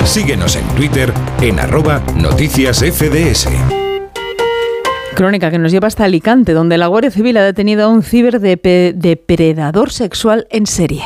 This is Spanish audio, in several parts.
Síguenos en Twitter en @noticiasfds. Crónica que nos lleva hasta Alicante, donde la Guardia Civil ha detenido a un ciberdepredador sexual en serie.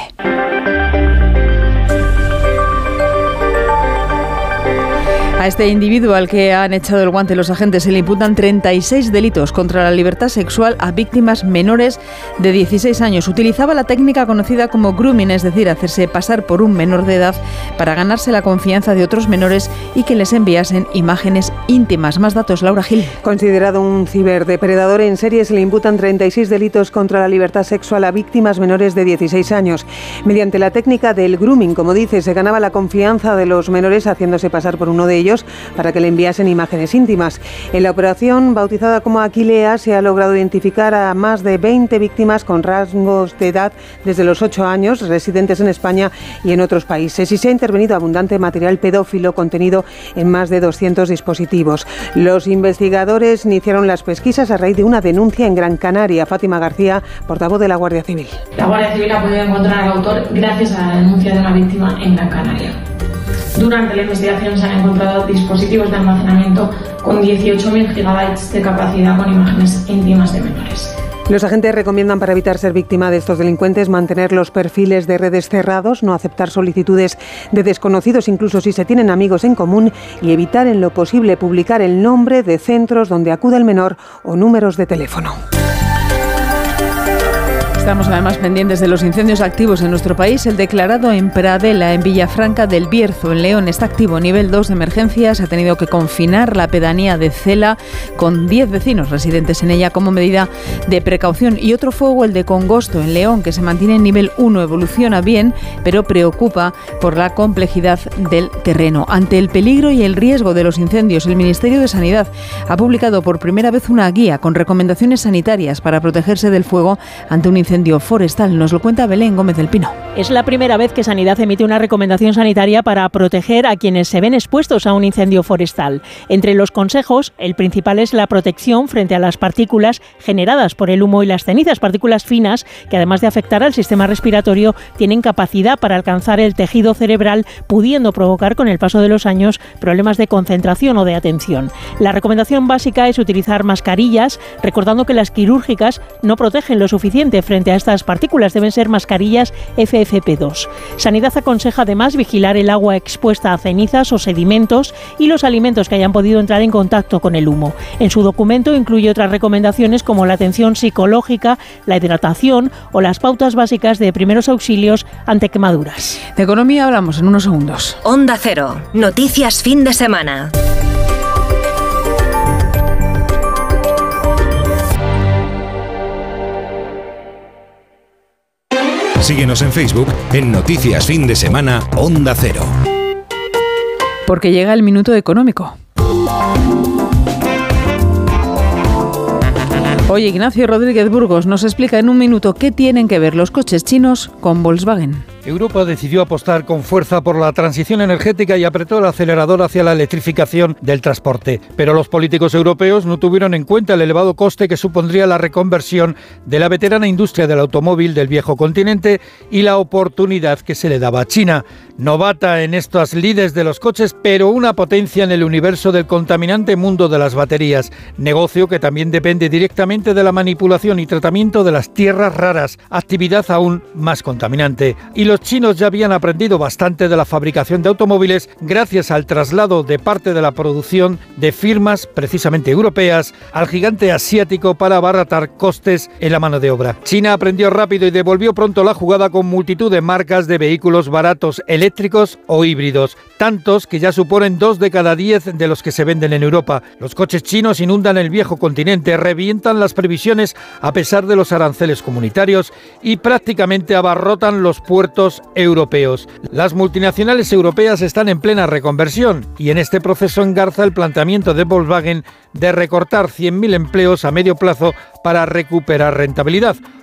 A este individuo al que han echado el guante los agentes se le imputan 36 delitos contra la libertad sexual a víctimas menores de 16 años. Utilizaba la técnica conocida como grooming, es decir, hacerse pasar por un menor de edad para ganarse la confianza de otros menores y que les enviasen imágenes íntimas. Más datos, Laura Gil. Considerado un ciberdepredador en serie, se le imputan 36 delitos contra la libertad sexual a víctimas menores de 16 años. Mediante la técnica del grooming, como dice, se ganaba la confianza de los menores haciéndose pasar por uno de ellos para que le enviasen imágenes íntimas. En la operación, bautizada como Aquilea, se ha logrado identificar a más de 20 víctimas con rangos de edad desde los 8 años, residentes en España y en otros países. Y se ha intervenido abundante material pedófilo contenido en más de 200 dispositivos. Los investigadores iniciaron las pesquisas a raíz de una denuncia en Gran Canaria. Fátima García, portavoz de la Guardia Civil. La Guardia Civil ha podido encontrar al autor gracias a la denuncia de una víctima en Gran Canaria. Durante la investigación se han encontrado dispositivos de almacenamiento con 18.000 gigabytes de capacidad con imágenes íntimas de menores. Los agentes recomiendan, para evitar ser víctima de estos delincuentes, mantener los perfiles de redes cerrados, no aceptar solicitudes de desconocidos, incluso si se tienen amigos en común, y evitar en lo posible publicar el nombre de centros donde acude el menor o números de teléfono. Estamos además pendientes de los incendios activos en nuestro país. El declarado en Pradela, en Villafranca del Bierzo, en León, está activo. Nivel 2 de emergencia. Se ha tenido que confinar la pedanía de Cela con 10 vecinos residentes en ella como medida de precaución. Y otro fuego, el de Congosto, en León, que se mantiene en nivel 1. Evoluciona bien, pero preocupa por la complejidad del terreno. Ante el peligro y el riesgo de los incendios, el Ministerio de Sanidad ha publicado por primera vez una guía con recomendaciones sanitarias para protegerse del fuego ante un incendio forestal. Nos lo cuenta Belén Gómez del Pino. Es la primera vez que Sanidad emite una recomendación sanitaria para proteger a quienes se ven expuestos a un incendio forestal. Entre los consejos, el principal es la protección frente a las partículas generadas por el humo y las cenizas, partículas finas que, además de afectar al sistema respiratorio, tienen capacidad para alcanzar el tejido cerebral, pudiendo provocar con el paso de los años problemas de concentración o de atención. La recomendación básica es utilizar mascarillas, recordando que las quirúrgicas no protegen lo suficiente frente a estas partículas, deben ser mascarillas FFP2. Sanidad aconseja además vigilar el agua expuesta a cenizas o sedimentos y los alimentos que hayan podido entrar en contacto con el humo. En su documento incluye otras recomendaciones como la atención psicológica, la hidratación o las pautas básicas de primeros auxilios ante quemaduras. De economía hablamos en unos segundos. Onda Cero, noticias fin de semana. Síguenos en Facebook en Noticias Fin de Semana Onda Cero. Porque llega el minuto económico. Hoy Ignacio Rodríguez Burgos nos explica en un minuto qué tienen que ver los coches chinos con Volkswagen. Europa decidió apostar con fuerza por la transición energética y apretó el acelerador hacia la electrificación del transporte. Pero los políticos europeos no tuvieron en cuenta el elevado coste que supondría la reconversión de la veterana industria del automóvil del viejo continente y la oportunidad que se le daba a China. Novata en estas lides de los coches, pero una potencia en el universo del contaminante mundo de las baterías. Negocio que también depende directamente de la manipulación y tratamiento de las tierras raras, actividad aún más contaminante. Y los chinos ya habían aprendido bastante de la fabricación de automóviles gracias al traslado de parte de la producción de firmas precisamente europeas al gigante asiático para abaratar costes en la mano de obra. China aprendió rápido y devolvió pronto la jugada con multitud de marcas de vehículos baratos eléctricos o híbridos, tantos que ya suponen 2 de cada 10 de los que se venden en Europa. Los coches chinos inundan el viejo continente, revientan las previsiones a pesar de los aranceles comunitarios y prácticamente abarrotan los puertos europeos. Las multinacionales europeas están en plena reconversión y en este proceso engarza el planteamiento de Volkswagen de recortar 100.000 empleos a medio plazo para recuperar rentabilidad.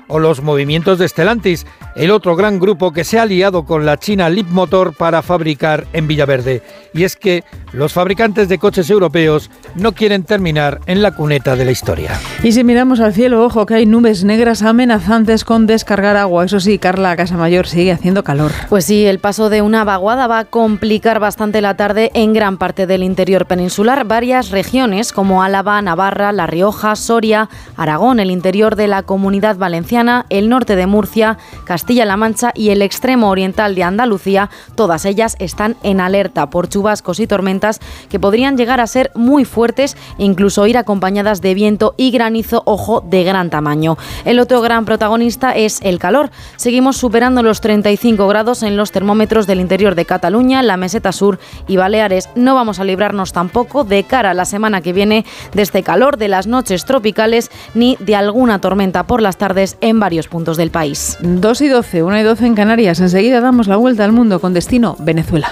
o los movimientos de Stellantis, el otro gran grupo que se ha aliado con la china Leapmotor para fabricar en Villaverde. Y es que los fabricantes de coches europeos no quieren terminar en la cuneta de la historia. Y si miramos al cielo, ojo que hay nubes negras amenazantes con descargar agua. Eso sí, Carla Casamayor, sigue haciendo calor. Pues sí, el paso de una vaguada va a complicar bastante la tarde en gran parte del interior peninsular. Varias regiones como Álava, Navarra, La Rioja, Soria, Aragón, el interior de la Comunidad Valenciana, el norte de Murcia, Castilla-La Mancha y el extremo oriental de Andalucía, todas ellas están en alerta por chubascos y tormentas que podrían llegar a ser muy fuertes e incluso ir acompañadas de viento y granizo, ojo, de gran tamaño. El otro gran protagonista es el calor. Seguimos superando los 35 grados en los termómetros del interior de Cataluña, la Meseta Sur y Baleares. No vamos a librarnos tampoco de cara a la semana que viene de este calor, de las noches tropicales ni de alguna tormenta por las tardes en varios puntos del país. 2:12, 1:12 en Canarias. Enseguida damos la vuelta al mundo con destino Venezuela.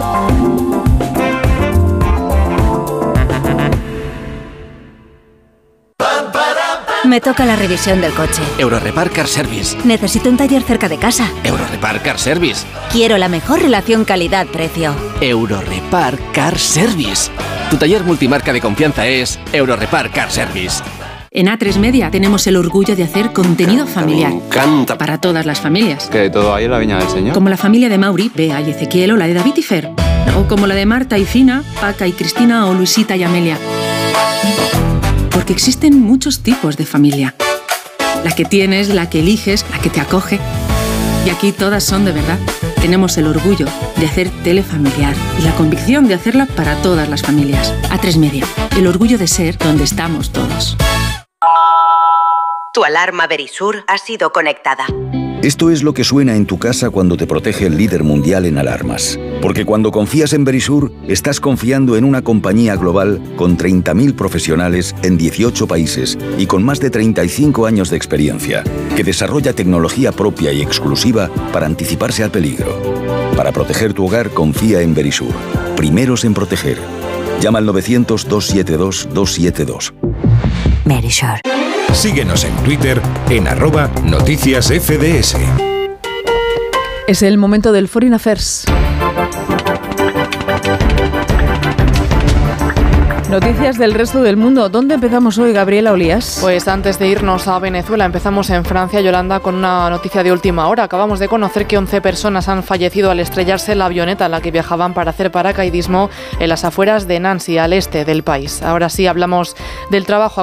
Me toca la revisión del coche. Eurorepar Car Service. Necesito un taller cerca de casa. Eurorepar Car Service. Quiero la mejor relación calidad-precio. Eurorepar Car Service. Tu taller multimarca de confianza es Eurorepar Car Service. En A3 Media tenemos el orgullo de hacer contenido familiar. Me encanta. Para todas las familias. Que de todo hay en la viña del Señor. Como la familia de Mauri, Bea y Ezequiel, o la de David y Fer. O como la de Marta y Fina, Paca y Cristina, o Luisita y Amelia. Porque existen muchos tipos de familia. La que tienes, la que eliges, la que te acoge. Y aquí todas son de verdad. Tenemos el orgullo de hacer tele familiar y la convicción de hacerla para todas las familias. A3 Media, el orgullo de ser donde estamos todos. Tu alarma Verisur ha sido conectada. Esto es lo que suena en tu casa cuando te protege el líder mundial en alarmas. Porque cuando confías en Verisur, estás confiando en una compañía global con 30.000 profesionales en 18 países y con más de 35 años de experiencia, que desarrolla tecnología propia y exclusiva para anticiparse al peligro. Para proteger tu hogar, confía en Verisur. Primeros en proteger. Llama al 900-272-272. Verisur. Síguenos en Twitter en @noticiasfds. Es el momento del Foreign Affairs. Noticias del resto del mundo. ¿Dónde empezamos hoy, Gabriela Olías? Pues antes de irnos a Venezuela, empezamos en Francia, Yolanda, con una noticia de última hora. Acabamos de conocer que 11 personas han fallecido al estrellarse la avioneta en la que viajaban para hacer paracaidismo en las afueras de Nancy, al este del país. Ahora sí, hablamos del trabajo